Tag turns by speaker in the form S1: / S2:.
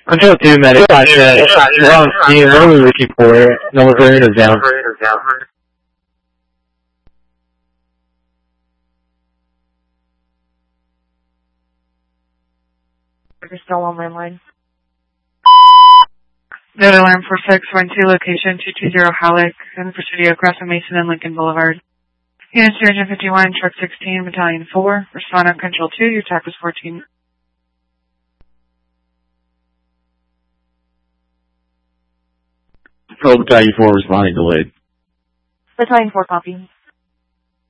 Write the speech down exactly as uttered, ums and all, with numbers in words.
S1: Control two, medic. We're on scene. What are we looking for? Number is down.
S2: You're still on my line.
S3: Note alarm for six one two, location two two zero Halleck, in Presidio, across from Mason and Lincoln Boulevard. Unit two fifty-one, truck sixteen, battalion four. Respond on control two, your attack was fourteen.
S1: Control battalion four responding delayed.
S2: Battalion four copy.